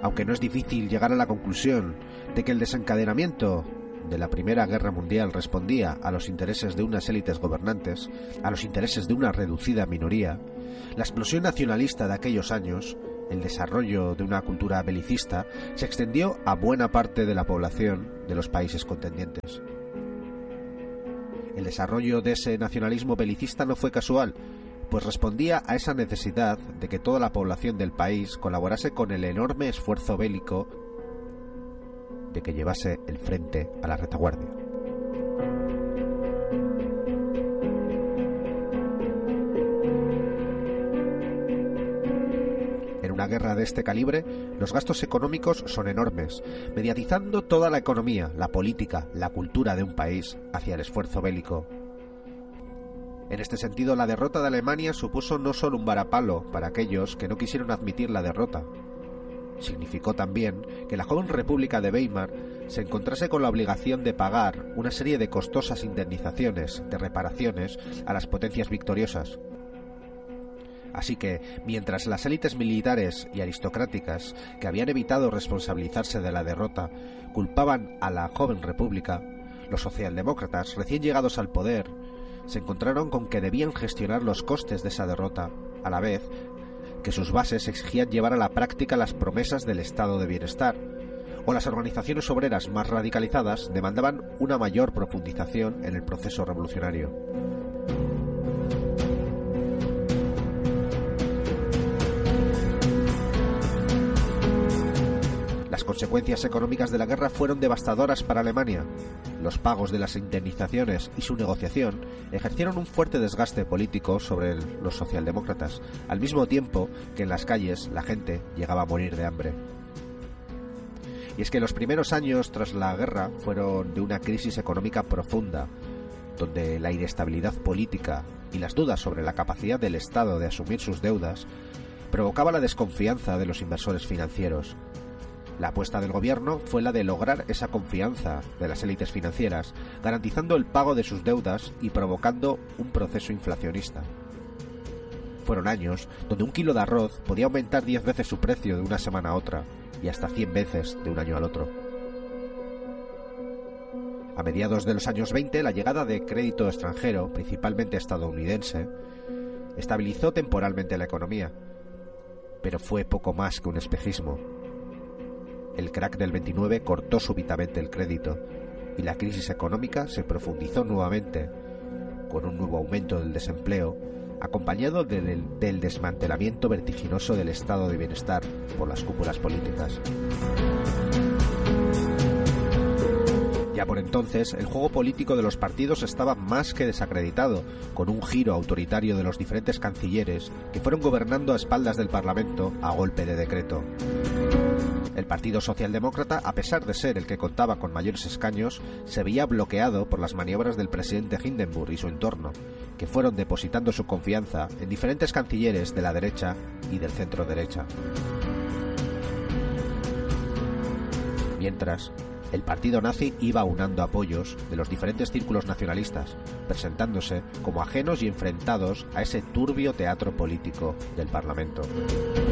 aunque no es difícil llegar a la conclusión de que el desencadenamiento de la Primera Guerra Mundial respondía a los intereses de unas élites gobernantes, a los intereses de una reducida minoría, la explosión nacionalista de aquellos años, el desarrollo de una cultura belicista, se extendió a buena parte de la población de los países contendientes. El desarrollo de ese nacionalismo belicista no fue casual, pues respondía a esa necesidad de que toda la población del país colaborase con el enorme esfuerzo bélico de que llevase el frente a la retaguardia. En una guerra de este calibre, los gastos económicos son enormes, mediatizando toda la economía, la política, la cultura de un país hacia el esfuerzo bélico. En este sentido, la derrota de Alemania supuso no solo un varapalo para aquellos que no quisieron admitir la derrota. Significó también que la joven República de Weimar se encontrase con la obligación de pagar una serie de costosas indemnizaciones, de reparaciones a las potencias victoriosas. Así que, mientras las élites militares y aristocráticas, que habían evitado responsabilizarse de la derrota, culpaban a la joven república, los socialdemócratas, recién llegados al poder, se encontraron con que debían gestionar los costes de esa derrota, a la vez que sus bases exigían llevar a la práctica las promesas del estado de bienestar, o las organizaciones obreras más radicalizadas demandaban una mayor profundización en el proceso revolucionario. Las consecuencias económicas de la guerra fueron devastadoras para Alemania. Los pagos de las indemnizaciones y su negociación ejercieron un fuerte desgaste político sobre los socialdemócratas, al mismo tiempo que en las calles la gente llegaba a morir de hambre. Y es que los primeros años tras la guerra fueron de una crisis económica profunda, donde la inestabilidad política y las dudas sobre la capacidad del Estado de asumir sus deudas provocaba la desconfianza de los inversores financieros. La apuesta del gobierno fue la de lograr esa confianza de las élites financieras, garantizando el pago de sus deudas y provocando un proceso inflacionista. Fueron años donde un kilo de arroz podía aumentar 10 veces su precio de una semana a otra, y hasta 100 veces de un año al otro. A mediados de los años 20, la llegada de crédito extranjero, principalmente estadounidense, estabilizó temporalmente la economía, pero fue poco más que un espejismo. El crack del 29 cortó súbitamente el crédito y la crisis económica se profundizó nuevamente, con un nuevo aumento del desempleo, acompañado del desmantelamiento vertiginoso del estado de bienestar por las cúpulas políticas. Ya por entonces, el juego político de los partidos estaba más que desacreditado, con un giro autoritario de los diferentes cancilleres que fueron gobernando a espaldas del Parlamento a golpe de decreto. El Partido Socialdemócrata, a pesar de ser el que contaba con mayores escaños, se veía bloqueado por las maniobras del presidente Hindenburg y su entorno, que fueron depositando su confianza en diferentes cancilleres de la derecha y del centro derecha. Mientras, el partido nazi iba aunando apoyos de los diferentes círculos nacionalistas, presentándose como ajenos y enfrentados a ese turbio teatro político del Parlamento.